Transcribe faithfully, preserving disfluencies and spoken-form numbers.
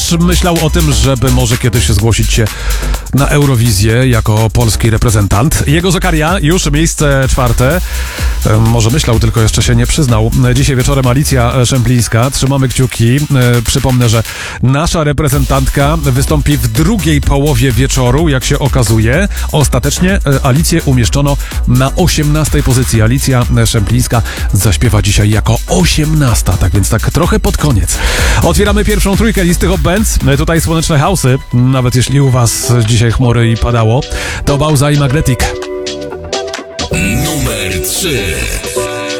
też myślał o tym, żeby może kiedyś zgłosić się na Eurowizję jako polski reprezentant. Jego Zakaria już miejsce czwarte. Może myślał, tylko jeszcze się nie przyznał. Dzisiaj wieczorem Alicja Szemplińska. Trzymamy kciuki. Przypomnę, że nasza reprezentantka wystąpi w drugiej połowie wieczoru, jak się okazuje. Ostatecznie Alicję umieszczono na osiemnastej pozycji. Alicja Szemplińska zaśpiewa dzisiaj jako osiemnasta, tak więc tak trochę pod koniec. Otwieramy pierwszą trójkę listy Hot Bands. Tutaj słoneczne house'y, nawet jeśli u was dzisiaj chmury i padało. To Bauza i Magnetic. Numer trzy.